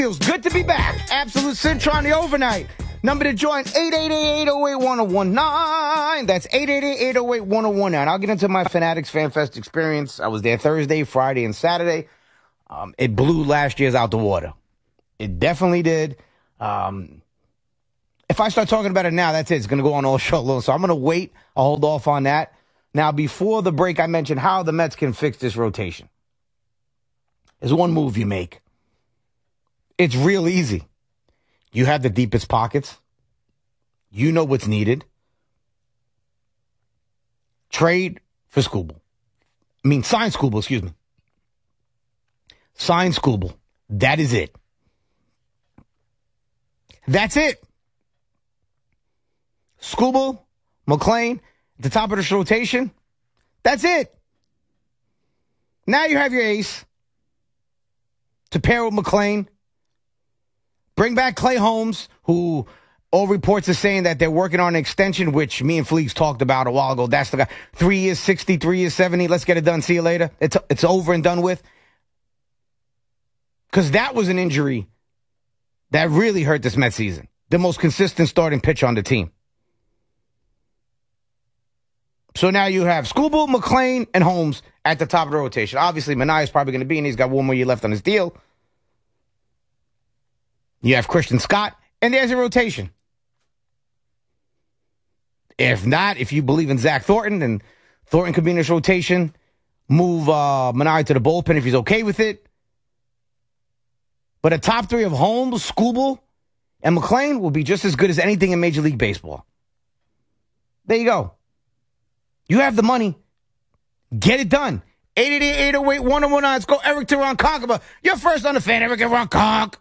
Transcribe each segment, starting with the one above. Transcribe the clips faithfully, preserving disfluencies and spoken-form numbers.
Feels good to be back. Absolute Cintron on the overnight. Number to join, eight eight eight, eight oh eight, one oh one nine. That's eight eight eight, eight oh eight, one oh one nine. I'll get into my Fanatics Fan Fest experience. I was there Thursday, Friday, and Saturday. Um, it blew last year's out the water. It definitely did. Um, if I start talking about it now, that's it. It's going to go on all show long. So I'm going to wait. I'll hold off on that. Now, before the break, I mentioned how the Mets can fix this rotation. There's one move you make. It's real easy. You have the deepest pockets. You know what's needed. Trade for Skubal. I mean, sign Skubal, excuse me. Sign Skubal. That is it. That's it. Skubal, McClain, at the top of this rotation. That's it. Now you have your ace to pair with McClain. Bring back Clay Holmes, who all reports are saying that they're working on an extension, which me and Fleeks talked about a while ago. That's the guy. Three years, sixty, three years, seventy. Let's get it done. See you later. It's, it's over and done with. Because that was an injury that really hurt this Mets season. The most consistent starting pitcher on the team. So now you have Skubal, McClain, and Holmes at the top of the rotation. Obviously, Manaea is probably going to be, and he's got one more year left on his deal. You have Christian Scott, and there's a rotation. If not, if you believe in Zach Thornton, then Thornton could be in this rotation. Move uh, Manaea to the bullpen if he's okay with it. But a top three of Holmes, Skubal, and McClain will be just as good as anything in Major League Baseball. There you go. You have the money. Get it done. eight eight eight, eight oh eight, one oh one nine. Let's go, Eric Ronconkaba. You're first on the fan, Eric Ronconk.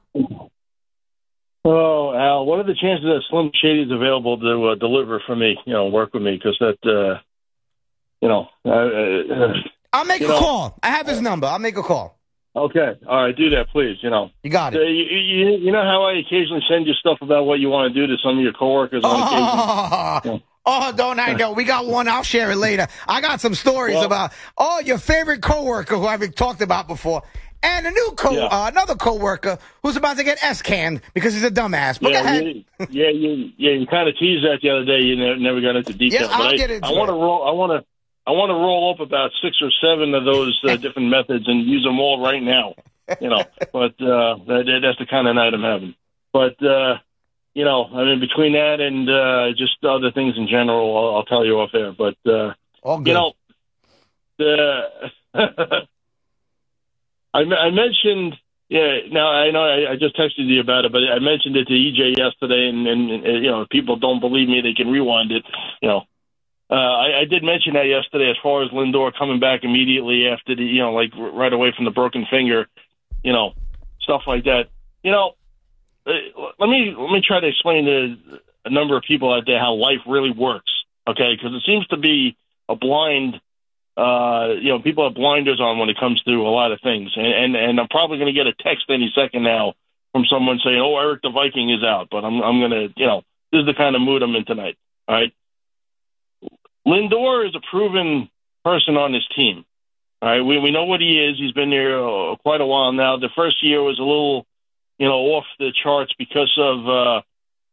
Oh, Al, what are the chances that Slim Shady is available to uh, deliver for me, you know, work with me? Because that, uh, you know. Uh, uh, I'll make a know, call. I have his number. I'll make a call. Okay. All right. Do that, please. You know. You got it. Uh, you, you, you know how I occasionally send you stuff about what you want to do to some of your coworkers on oh, occasion? Yeah. Oh, don't I know? We got one. I'll share it later. I got some stories well, about, oh, your favorite coworker who I've talked about before. And a new co, yeah. uh, another coworker who's about to get S-canned because he's a dumbass. But yeah, go ahead. You, yeah, you, yeah, you kind of teased that the other day. You never, never got into detail. Yeah, I'll but get I, into I want to roll. I want to. I want to roll up about six or seven of those uh, different methods and use them all right now. You know, but uh, that, that's the kind of night I'm having. But uh, you know, I mean, between that and uh, just other things in general, I'll, I'll tell you off air. But uh, all good. You know, the. I, I mentioned, yeah. Now I know I, I just texted you about it, but I mentioned it to E J yesterday, and, and, and you know, if people don't believe me, they can rewind it. You know, uh, I, I did mention that yesterday as far as Lindor coming back immediately after the, you know, like right away from the broken finger, you know, stuff like that. You know, uh, let me let me try to explain to a number of people out there how life really works. Okay, because it seems to be a blind. Uh, you know, people have blinders on when it comes to a lot of things. And, and, and I'm probably going to get a text any second now from someone saying, oh, Eric the Viking is out. But I'm, I'm going to, you know, this is the kind of mood I'm in tonight. All right. Lindor is a proven person on this team. All right. We, we know what he is. He's been there uh, quite a while now. The first year was a little, you know, off the charts because of uh,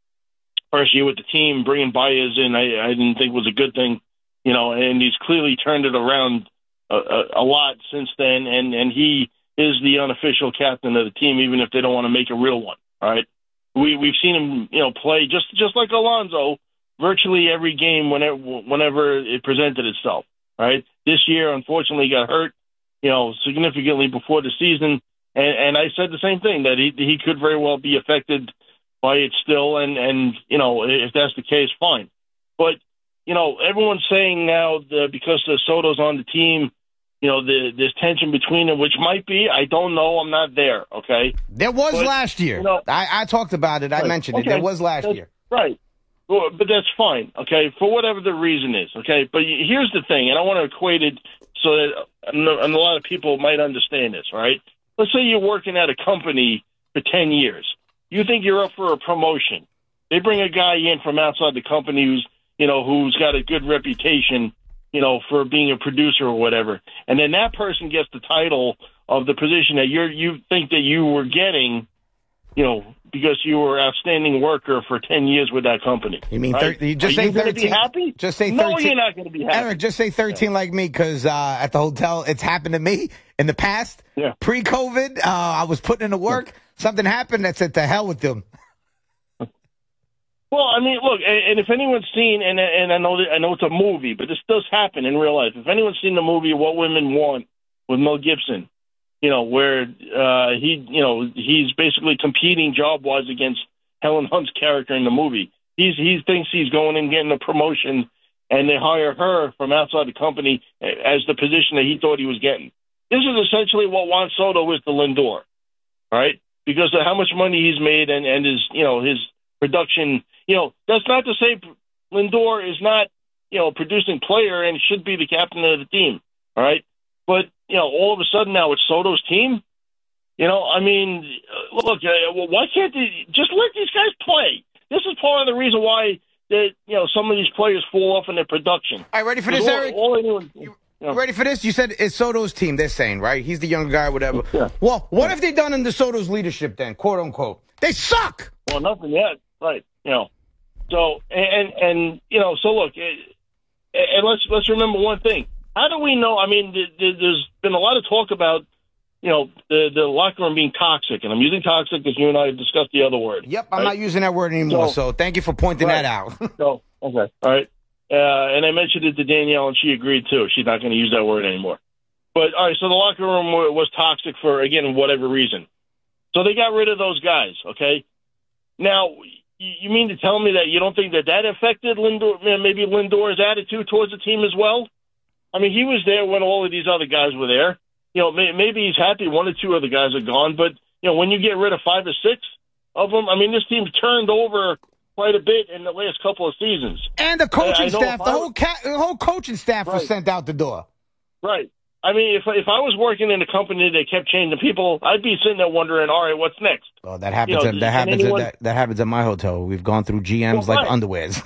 first year with the team. Bringing Baez in, I, I didn't think was a good thing. You know, and he's clearly turned it around a, a, a lot since then, and, and he is the unofficial captain of the team, even if they don't want to make a real one. All right, we we've seen him, you know, play just just like Alonso, virtually every game whenever whenever it presented itself. All right, this year unfortunately he got hurt, you know, significantly before the season, and, and I said the same thing that he he could very well be affected by it still, and and you know, if that's the case, fine, but. You know, everyone's saying now the, because the Soto's on the team, you know, the, there's tension between them, which might be. I don't know. I'm not there, okay? There was but, last year. You know, I, I talked about it. I right, mentioned okay, it. There was last that's, year. Right. Well, but that's fine, okay, for whatever the reason is, okay? But here's the thing, and I want to equate it so that and a lot of people might understand this, right? Let's say you're working at a company for ten years. You think you're up for a promotion. They bring a guy in from outside the company who's you know, who's got a good reputation, you know, for being a producer or whatever. And then that person gets the title of the position that you're, you think that you were getting, you know, because you were an outstanding worker for ten years with that company. You mean right? thir- you just Are say you going to thirteen? be happy? Just say no, thirteen. you're not going to be happy. Eric, just say thirteen yeah. like me, because uh, at the hotel, it's happened to me in the past. Yeah. Pre-COVID, uh, I was putting in the work. Something happened that said, to hell with them. Well, I mean, look, and, and if anyone's seen, and and I know that, I know it's a movie, but this does happen in real life. If anyone's seen the movie What Women Want with Mel Gibson, you know, where uh, he, you know, he's basically competing job-wise against Helen Hunt's character in the movie. He's he thinks he's going and getting a promotion, and they hire her from outside the company as the position that he thought he was getting. This is essentially what Juan Soto is to Lindor, right? Because of how much money he's made and, and his, you know, his production. You know, that's not to say Lindor is not, you know, a producing player and should be the captain of the team, all right? But, you know, all of a sudden now it's Soto's team. You know, I mean, look, uh, why can't they just let these guys play? This is part of the reason why, they, you know, some of these players fall off in their production. All right, ready for this, all, Eric? All anyone, you know. Ready for this? You said it's Soto's team, they're saying, right? He's the younger guy, whatever. Yeah. Well, what have they done under Soto's leadership then, quote unquote? They suck! Well, nothing yet, right, you know. So, and, and you know, so look, and let's let's remember one thing. How do we know? I mean, there's been a lot of talk about, you know, the, the locker room being toxic, and I'm using toxic because you and I discussed the other word. Yep, I'm right? not using that word anymore, so, so thank you for pointing right. that out. so, okay, all right. Uh, and I mentioned it to Danielle, and she agreed, too. She's not going to use that word anymore. But, all right, so the locker room was toxic for, again, whatever reason. So they got rid of those guys, okay? Now, you mean to tell me that you don't think that that affected Lindor, maybe Lindor's attitude towards the team as well? I mean, he was there when all of these other guys were there. You know, maybe he's happy one or two other guys are gone, but, you know, when you get rid of five or six of them, I mean, this team's turned over quite a bit in the last couple of seasons. And the coaching I, I staff, the whole ca- the whole coaching staff right. was sent out the door. Right. I mean, if if I was working in a company that kept changing people, I'd be sitting there wondering, all right, what's next? Oh, that happens. You know, at, that happens. Anyone... At, that, that happens at my hotel. We've gone through G Ms well, like right. underwears.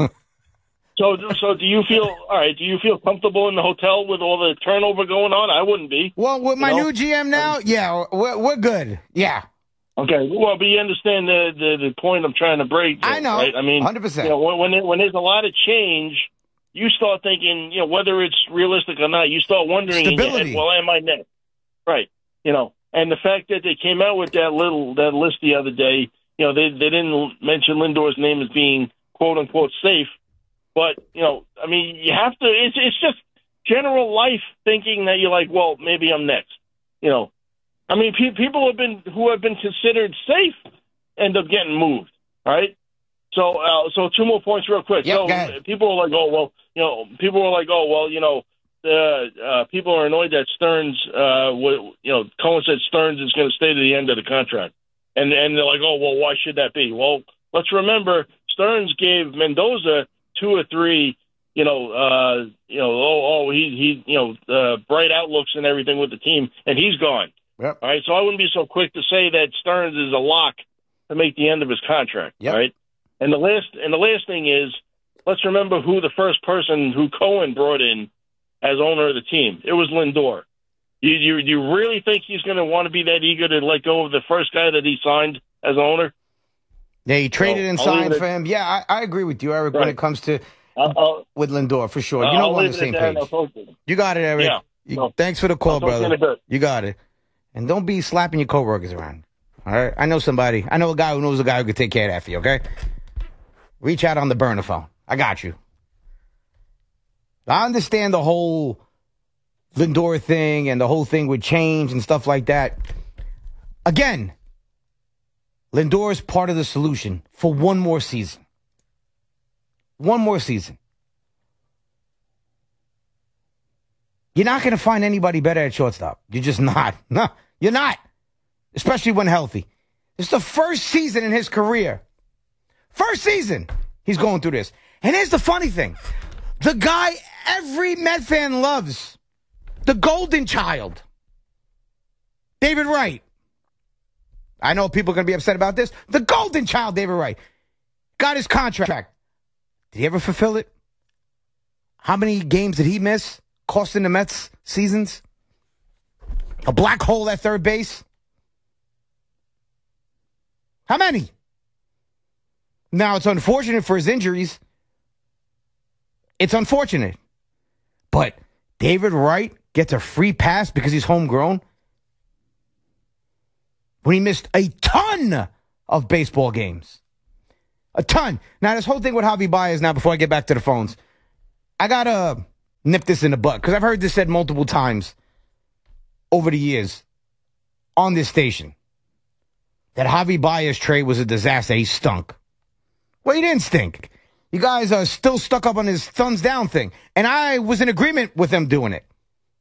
so, so do you feel all right? Do you feel comfortable in the hotel with all the turnover going on? I wouldn't be. Well, with my know? new G M now, yeah, we're we're good. Yeah. Okay. Well, but you understand the the, the point I'm trying to break. I know. Right? I mean, one hundred percent. You know, when when, it, when there's a lot of change, you start thinking, you know, whether it's realistic or not, you start wondering, Stability. well, am I next? Right. You know, and the fact that they came out with that little that list the other day, you know, they they didn't mention Lindor's name as being quote unquote safe, but you know, I mean, you have to. It's it's just general life thinking that you're like, well, maybe I'm next. You know, I mean, pe- people have been who have been considered safe end up getting moved. Right. So, uh, so two more points real quick. Yep, so people are like, oh well, you know, people are like, oh well, you know. Uh, uh, people are annoyed that Stearns, uh, w- you know, Cohen said Stearns is going to stay to the end of the contract. And and they're like, oh, well, why should that be? Well, let's remember Stearns gave Mendoza two or three, you know, uh, you know, oh, oh, he, he, you know, uh, bright outlooks and everything with the team, and he's gone. Yep. All right, so I wouldn't be so quick to say that Stearns is a lock to make the end of his contract. Yep. Right. And the last and the last thing is, let's remember who the first person who Cohen brought in as owner of the team. It was Lindor. You you, you really think he's going to want to be that eager to let go of the first guy that he signed as owner? Yeah, he traded so, and signed for him. Yeah, I, I agree with you, Eric, right. when it comes to I'll, I'll, with Lindor, for sure. I'll, you know I'll we're on the same page. You got it, Eric. Yeah. You, no. Thanks for the call, I'll brother. You got it. And don't be slapping your coworkers around. All right? I know somebody. I know a guy who knows a guy who could take care of that for you, okay? Reach out on the burner phone. I got you. I understand the whole Lindor thing and the whole thing with change and stuff like that. Again, Lindor is part of the solution for one more season. One more season. You're not going to find anybody better at shortstop. You're just not. No, you're not. Especially when healthy. It's the first season in his career. First season he's going through this. And here's the funny thing. The guy every Met fan loves. The golden child. David Wright. I know people are going to be upset about this. The golden child, David Wright. Got his contract. Did he ever fulfill it? How many games did he miss? Costing the Mets seasons? A black hole at third base? How many? Now, it's unfortunate for his injuries. It's unfortunate. But David Wright gets a free pass because he's homegrown when he missed a ton of baseball games. A ton. Now, this whole thing with Javi Baez, now, before I get back to the phones, I got to nip this in the butt because I've heard this said multiple times over the years on this station that Javi Baez trade was a disaster. He stunk. Well, he didn't stink. You guys are still stuck up on his thumbs down thing. And I was in agreement with them doing it.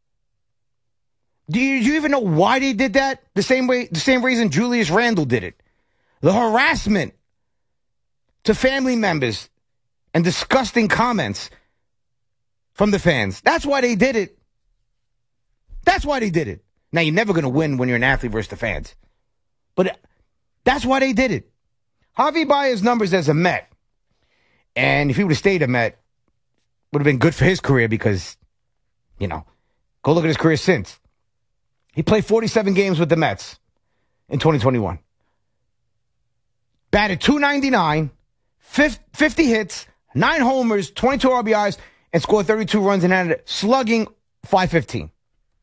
Do you, do you even know why they did that? The same way, the same reason Julius Randle did it. The harassment to family members and disgusting comments from the fans. That's why they did it. That's why they did it. Now, you're never going to win when you're an athlete versus the fans. But that's why they did it. Javi Baez's numbers as a Met, and if he would have stayed a Met, would have been good for his career because, you know, go look at his career since. He played forty-seven games with the Mets in twenty twenty-one. Batted two ninety-nine, fifty hits, nine homers, twenty-two R B Is, and scored thirty-two runs and had slugging five fifteen.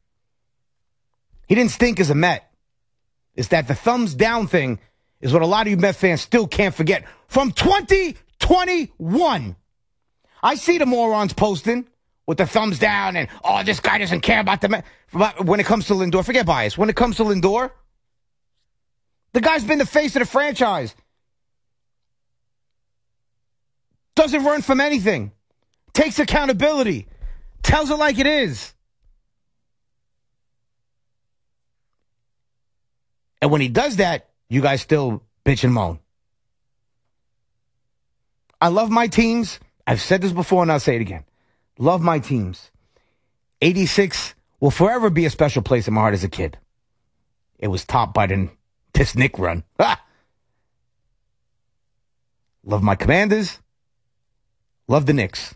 He didn't stink as a Met. It's that the thumbs down thing is what a lot of you Met fans still can't forget. From twenty twenty-one, I see the morons posting with the thumbs down and, oh, this guy doesn't care about the Met. When it comes to Lindor, forget bias. When it comes to Lindor, the guy's been the face of the franchise. Doesn't run from anything. Takes accountability. Tells it like it is. And when he does that, you guys still bitch and moan. I love my teams. I've said this before and I'll say it again. Love my teams. eighty-six will forever be a special place in my heart as a kid. It was topped by the, this Knick run. Ah! Love my Commanders. Love the Knicks.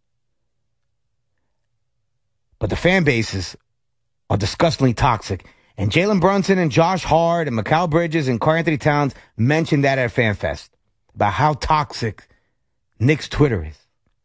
But the fan bases are disgustingly toxic. And Jalen Brunson and Josh Hart and Mikal Bridges and Karl Anthony Towns mentioned that at FanFest about how toxic Knicks Twitter is.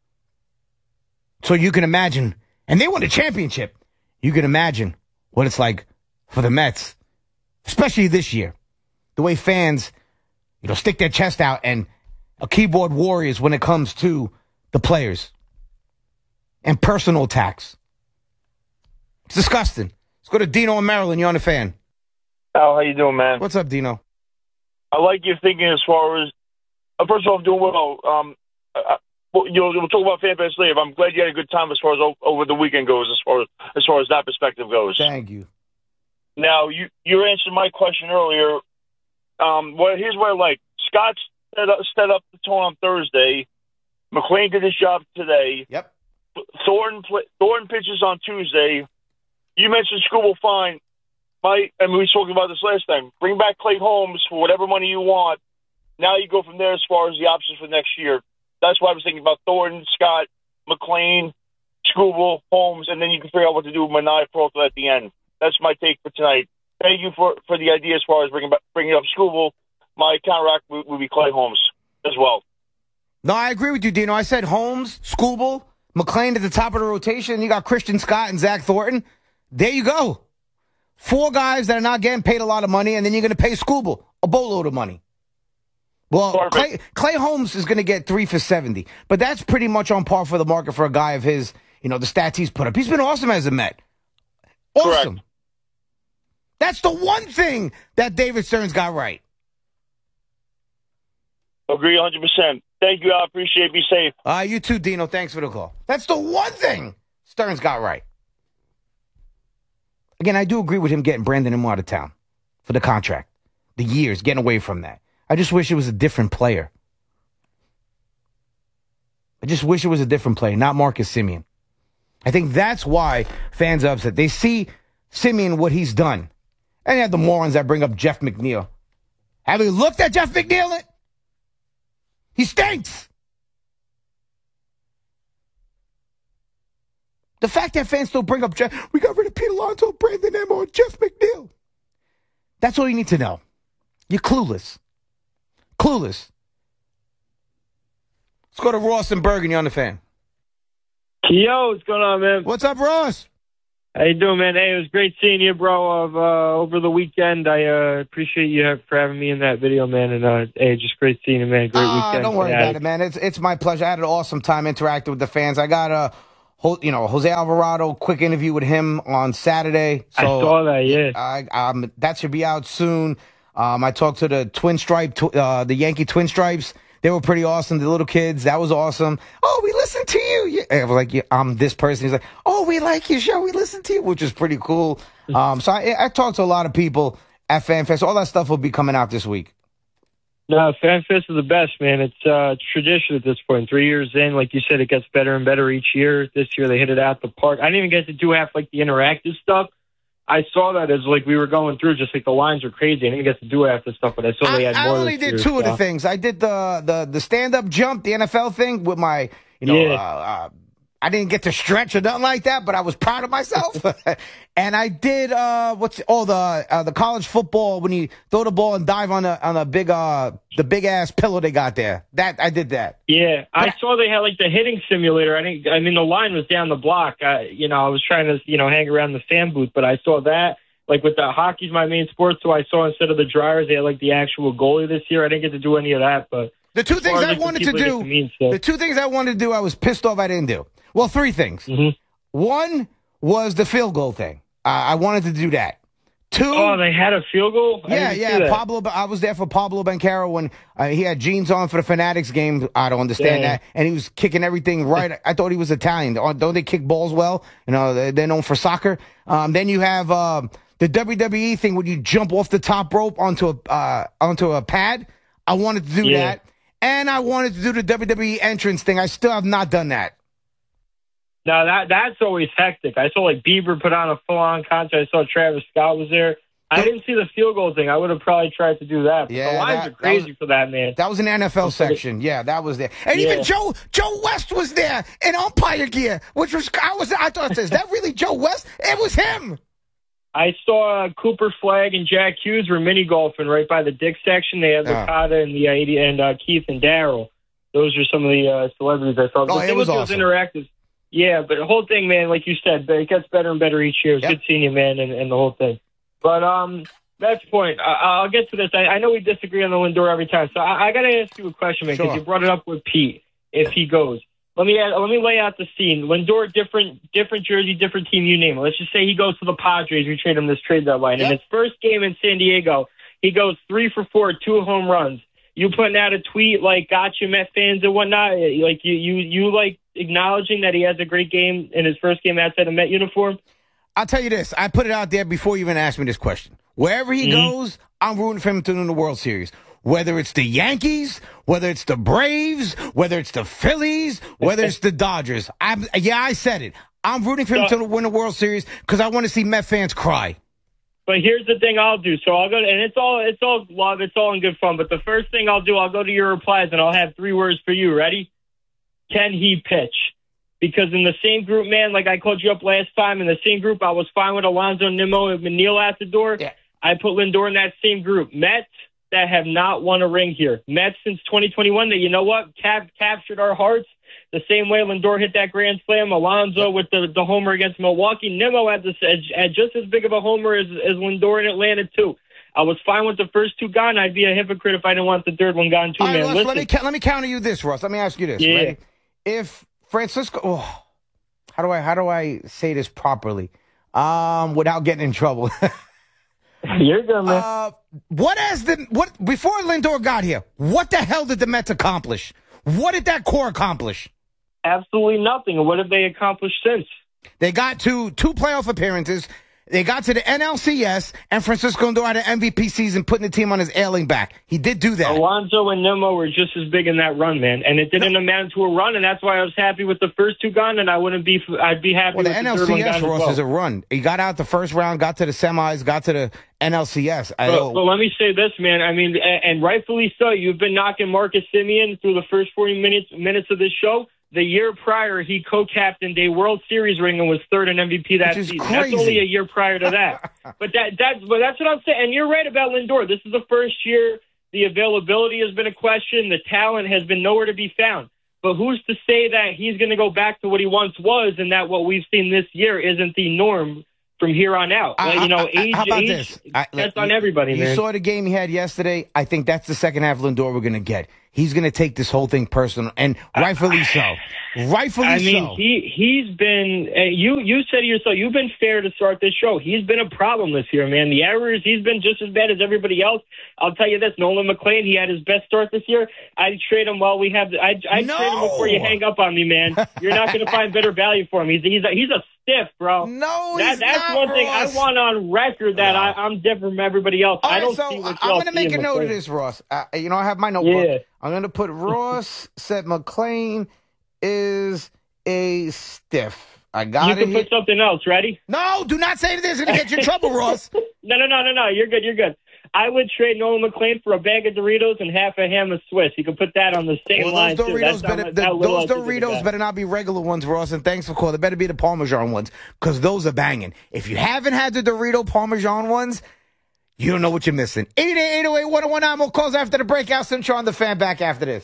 So you can imagine, and they won a championship. You can imagine what it's like for the Mets, especially this year. The way fans, you know, stick their chest out and are keyboard warriors when it comes to the players and personal attacks. It's disgusting. Let's go to Dino in Maryland. You're on the Fan. Al, how you doing, man? What's up, Dino? I like your thinking as far as, uh, first of all, I'm doing well. Um, I, Well, you know, we'll talk about FanFest later. But I'm glad you had a good time as far as o- over the weekend goes, as far as as far as that perspective goes. Thank you. Now, you you answered my question earlier. Um, well, here's what I like. Scott set up, set up the tone on Thursday. McClain did his job today. Yep. Thornton pl- Thornton pitches on Tuesday. You mentioned Scoobel Fine. My, and we were talking about this last time. Bring back Clay Holmes for whatever money you want. Now you go from there as far as the options for next year. That's why I was thinking about Thornton, Scott, McClain, Scoobel, Holmes, and then you can figure out what to do with Minaya Peralta at the end. That's my take for tonight. Thank you for, for the idea as far as bringing, back, bringing up Scoobel. My counteract would, would be Clay Holmes as well. No, I agree with you, Dino. I said Holmes, Scoobel, McClain at the top of the rotation. You got Christian Scott and Zach Thornton. There you go. Four guys that are not getting paid a lot of money, and then you're going to pay Scoobel a boatload of money. Well, Clay, Clay Holmes is going to get three for seventy, but that's pretty much on par for the market for a guy of his, you know, the stats he's put up. He's been awesome as a Met. Awesome. Correct. That's the one thing that David Stearns got right. Agree one hundred percent. Thank you. I appreciate it. Be safe. Uh, you too, Dino. Thanks for the call. That's the one thing Stearns got right. Again, I do agree with him getting Brandon Nimmo out of town for the contract. The years, getting away from that. I just wish it was a different player. I just wish it was a different player, not Marcus Semien. I think that's why fans are upset. They see Semien, what he's done. And you have the morons that bring up Jeff McNeil. Have you looked at Jeff McNeil? He stinks. The fact that fans still bring up Jeff, we got rid of Pete Alonso, Brandon Nimmo, and Jeff McNeil. That's all you need to know. You're clueless. Clueless. Let's go to Ross and Bergen. You're on the Fan. Yo, what's going on, man? What's up, Ross? How you doing, man? Hey, it was great seeing you, bro, of, uh, over the weekend. I uh, appreciate you have, for having me in that video, man. And, uh, hey, just great seeing you, man. Great uh, weekend. Don't worry about it, man. It's it's my pleasure. I had an awesome time interacting with the fans. I got a, you know, Jose Alvarado, quick interview with him on Saturday. So, I saw that, yeah. I, um, that should be out soon. Um, I talked to the Twin Stripe, tw- uh, the Yankee Twin Stripes. They were pretty awesome. The little kids, that was awesome. Oh, we listened to you. Yeah. I was like, yeah, I'm this person. He's like, oh, we like your show. We listen to you, which is pretty cool. Um, so I, I talked to a lot of people at FanFest. All that stuff will be coming out this week. No, FanFest is the best, man. It's uh, tradition at this point. Three years in, like you said, it gets better and better each year. This year they hit it out the park. I didn't even get to do half like the interactive stuff. I saw that as like we were going through, just like the lines are crazy. I didn't get to do half the stuff, but I saw they had I, more. I only this did year, two so. of the things. I did the the the stand up jump, the N F L thing with my, you know, Yeah. uh, uh, I didn't get to stretch or nothing like that, but I was proud of myself. And I did uh, what's oh the uh, the college football when you throw the ball and dive on the on the big uh the big ass pillow they got there. That I did that. Yeah, I But- saw they had like the hitting simulator. I think I mean the line was down the block. I, you know, I was trying to you know hang around the fan booth, but I saw that. Like with the hockey's my main sport, so I saw instead of the dryers, they had like the actual goalie this year. I didn't get to do any of that, but The two things far as, I like, the wanted to people that get do, to mean stuff. the two things I wanted to do, I was pissed off I didn't do. Well, three things. Mhm. One was the field goal thing. Uh, I wanted to do that. Two. Oh, they had a field goal? I Yeah, didn't see yeah. that. Pablo, I was there for Pablo Bencaro when uh, he had jeans on for the Fanatics game. I don't understand Yeah. that. And he was kicking everything right. I thought he was Italian. Don't they kick balls well? You know, they- they're known for soccer. Um, then you have uh, the W W E thing when you jump off the top rope onto a uh, onto a pad. I wanted to do Yeah. that. And I wanted to do the W W E entrance thing. I still have not done that. No, that that's always hectic. I saw like Bieber put on a full-on concert. I saw Travis Scott was there. I didn't see the field goal thing. I would have probably tried to do that. But Yeah, the lines that- are crazy that was- for that, man. That was an N F L section. Yeah, that was there. And Yeah. even Joe Joe West was there in umpire gear, which was I was I thought, is that really Joe West? It was him. I saw uh, Cooper Flagg and Jack Hughes were mini golfing right by the Dick section. They had Yeah. Licata and the uh, eighty and uh, Keith and Daryl. Those are some of the uh, celebrities I saw. Oh, the it thing was with awesome. those interactives, yeah. But the whole thing, man, like you said, it gets better and better each year. It's Yep. good seeing you, man, and, and the whole thing. But um, that's the point. I, I'll get to this. I, I know we disagree on the Lindor every time, so I, I got to ask you a question, man, because Sure. you brought it up with Pete. If he goes. Let me add, let me lay out the scene. Lindor, different different jersey, different team, you name it. Let's just say he goes to the Padres. We trade him this trade deadline. Yep. In his first game in San Diego, he goes three for four, two home runs. You putting out a tweet like "Gotcha, Met fans" and whatnot, like you you you like acknowledging that he has a great game in his first game outside a Met uniform. I'll tell you this. I put it out there before you even asked me this question. Wherever he Mhm. goes, I'm rooting for him to win the World Series. Whether it's the Yankees, whether it's the Braves, whether it's the Phillies, whether it's the Dodgers. I'm, yeah, I said it. I'm rooting for him So- to win the World Series because I want to see Met fans cry. But here's the thing I'll do. So I'll go, to, and it's all it's all love, it's all in good fun. But the first thing I'll do, I'll go to your replies, and I'll have three words for you. Ready? Can he pitch? Because in the same group, man, like I called you up last time, in the same group, I was fine with Alonzo, Nimmo, and McNeil at the door. Yeah. I put Lindor in that same group. Mets that have not won a ring here. Mets since twenty twenty-one that, you know what, cap- captured our hearts. The same way Lindor hit that grand slam, Alonzo with the, the homer against Milwaukee. Nimmo had, this, had just as big of a homer as, as Lindor in Atlanta, too. I was fine with the first two gone. I'd be a hypocrite if I didn't want the third one gone, too, All right, man. Russ, Listen, let me ca- let me counter you this, Russ. Let me ask you this. Yeah. Ready? If Francisco, oh, how do I how do I say this properly, um, without getting in trouble? you're good, man. uh, what has the what before Lindor got here? What the hell did the Mets accomplish? What did that core accomplish? Absolutely nothing. And what have they accomplished since? They got to two playoff appearances. They got to the N L C S, and Francisco Lindor had an M V P season, putting the team on his ailing back. He did do that. Alonzo and Nimmo were just as big in that run, man, and it didn't amount to a run, and that's why I was happy with the first two gone, and I wouldn't be. I'd be happy Well, with the the third one N L C S, gone as Ross, well. is a run. He got out the first round, got to the semis, got to the N L C S. I But, know. but let me say this, man. I mean, and, and rightfully so. You've been knocking Marcus Simeon through the first forty minutes minutes of this show. The year prior, he co-captained a World Series ring and was third in M V P that Which is season. crazy. That's only a year prior to that. but that that's but that's what I'm saying. And you're right about Lindor. This is the first year The availability has been a question. The talent has been nowhere to be found. But who's to say that he's going to go back to what he once was and that what we've seen this year isn't the norm from here on out? I, like, you know, I, I, age, how about age, this? I, that's like, on everybody, you man. You saw the game he had yesterday. I think that's the second half Lindor we're going to get. He's going to take this whole thing personal, and rightfully so. Rightfully so. I mean, so. he, he's been, uh, you you said it yourself, you've been fair to start this show. He's been a problem this year, man. The errors, he's been just as bad as everybody else. I'll tell you this, Nolan McLean, he had his best start this year. I'd trade him while we have, the, I'd, I'd no. trade him before you hang up on me, man. You're not going to find better value for him. He's, he's, a, he's a stiff, bro. No, that, he's That's not, one thing Ross. I want on record that no. I, I'm different from everybody else. All I right, don't so see what I'm going to make a note McLean. of this, Ross. Uh, you know, I have my notebook. Yeah. I'm going to put Ross said McLean is a stiff. I got you it. You can here. put something else. Ready? No, do not say this. It's going to get you in trouble, Ross. No, no, no, no, no. You're good. You're good. I would trade Nolan McLean for a bag of Doritos and half a ham of Swiss. You can put that on the same well, line, those too. Doritos That's better, how, the, how those I Doritos better not be regular ones, Ross, and thanks for calling. They better be the Parmesan ones, because those are banging. If you haven't had the Dorito Parmesan ones, you don't know what you're missing. eight eight eight, eight oh eight, one oh one nine. More calls after the break. Al Cintron on the Fan back after this.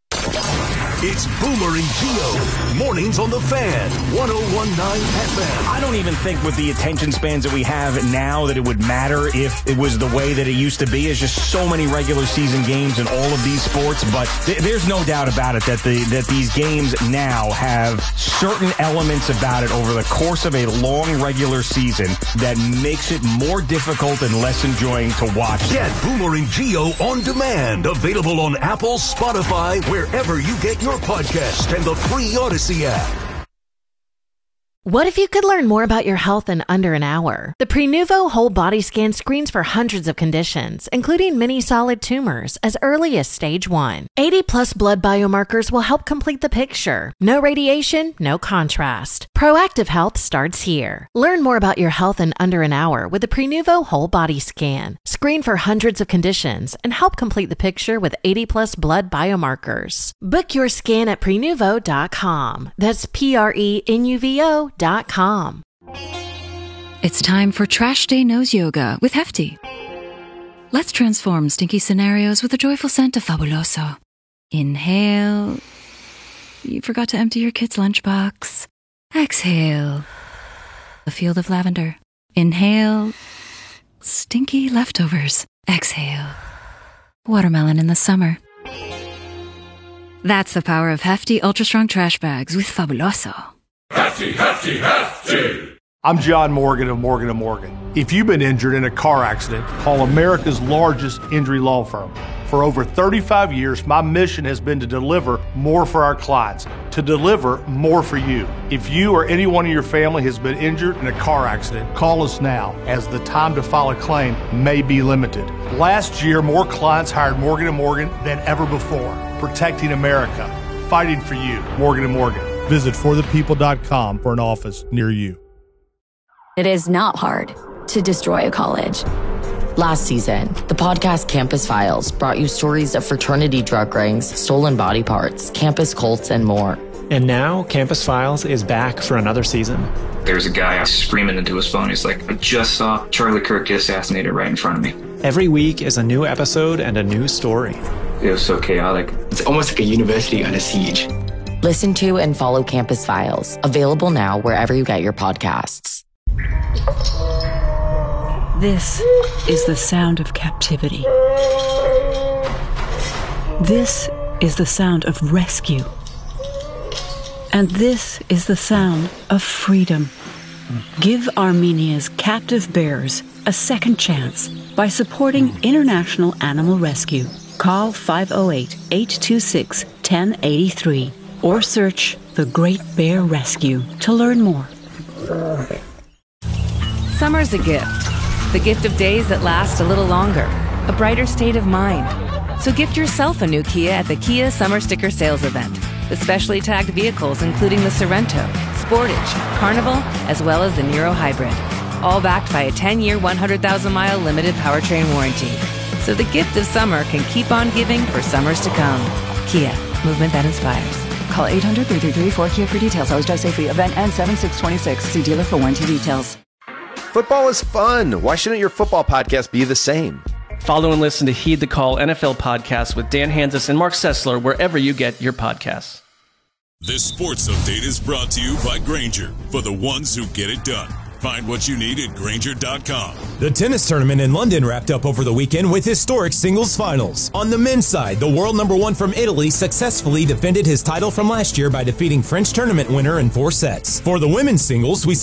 It's Boomer and Gio. Mornings on the Fan. one oh one point nine F M. I don't even think with the attention spans that we have now that it would matter if it was the way that it used to be. It's just so many regular season games in all of these sports. But th- there's no doubt about it that the that these games now have certain elements about it over the course of a long regular season that makes it more difficult and less enjoying to watch. Get Boomer and Gio on demand. Available on Apple, Spotify, wherever you get your podcast, and the free Odyssey app. What if you could learn more about your health in under an hour? The Prenuvo Whole Body Scan screens for hundreds of conditions, including many solid tumors, as early as stage one. eighty plus blood biomarkers will help complete the picture. No radiation, no contrast. Proactive health starts here. Learn more about your health in under an hour with the Prenuvo Whole Body Scan. Screen for hundreds of conditions and help complete the picture with eighty plus blood biomarkers. Book your scan at prenuvo dot com. That's P R E N U V O dot com. It's time for Trash Day Nose Yoga with Hefty. Let's transform stinky scenarios with a joyful scent of Fabuloso. Inhale. You forgot to empty your kid's lunchbox. Exhale. A field of lavender. Inhale. Stinky leftovers. Exhale. Watermelon in the summer. That's the power of Hefty Ultra Strong Trash Bags with Fabuloso. Hefty, hefty, hefty! I'm John Morgan of Morgan and Morgan. If you've been injured in a car accident, call America's largest injury law firm. For over thirty-five years, my mission has been to deliver more for our clients, to deliver more for you. If you or anyone in your family has been injured in a car accident, call us now, as the time to file a claim may be limited. Last year, more clients hired Morgan and Morgan than ever before, protecting America, fighting for you. Morgan and Morgan. Visit for the people dot com for an office near you. It is not hard to destroy a college. Last season, the podcast Campus Files brought you stories of fraternity drug rings, stolen body parts, campus cults, and more. And now, Campus Files is back for another season. There's a guy screaming into his phone. He's like, I just saw Charlie Kirk get assassinated right in front of me. Every week is a new episode and a new story. It was so chaotic. It's almost like a university under siege. Listen to and follow Campus Files, available now wherever you get your podcasts. This is the sound of captivity. This is the sound of rescue. And this is the sound of freedom. Give Armenia's captive bears a second chance by supporting International Animal Rescue. Call five oh eight, eight two six, one oh eight three or search The Great Bear Rescue to learn more. Summer's a gift. The gift of days that last a little longer. A brighter state of mind. So gift yourself a new Kia at the Kia Summer Sticker Sales Event. With specially tagged vehicles including the Sorento, Sportage, Carnival, as well as the Niro Hybrid. All backed by a ten-year, one hundred thousand mile limited powertrain warranty. So the gift of summer can keep on giving for summers to come. Kia, movement that inspires. Call eight hundred, three three three, four K I A for details. Always drive safely. Event ends seven six twenty-six. See dealer for warranty details. Football is fun. Why shouldn't your football podcast be the same? Follow and listen to Heed the Call N F L podcast with Dan Hanzus and Mark Sessler wherever you get your podcasts. This sports update is brought to you by Grainger, for the ones who get it done. Find what you need at Grainger dot com. The tennis tournament in London wrapped up over the weekend with historic singles finals. On the men's side, the world number one from Italy successfully defended his title from last year by defeating French tournament winner in four sets. For the women's singles, we